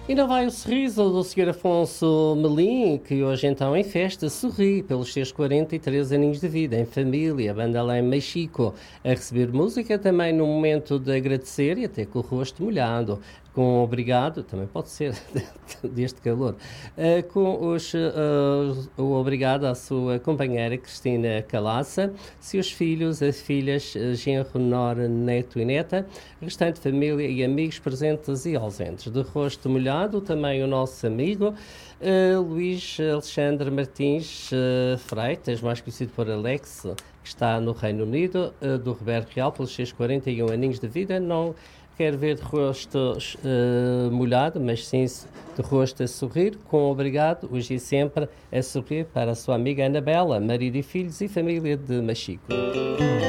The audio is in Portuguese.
E não vai o sorriso do Sr. Afonso Melim, que hoje então em festa sorri pelos seus 43 aninhos de vida, em família, Bandalém Mexico, a receber música também no momento de agradecer e até com o rosto molhado, com obrigado, também pode ser deste calor, o obrigado à sua companheira Cristina Calaça, seus filhos, as filhas, genro, nora, neto e neta, restante família e amigos presentes e ausentes. De rosto molhado, também o nosso amigo Luís Alexandre Martins Freitas, mais conhecido por Alex, que está no Reino Unido, do Roberto Real, pelos seus 41 aninhos de vida. Não quer ver de rosto molhado, mas sim de rosto a sorrir, com obrigado, hoje e sempre, a sorrir para a sua amiga Anabela, marido e filhos e família de Machico.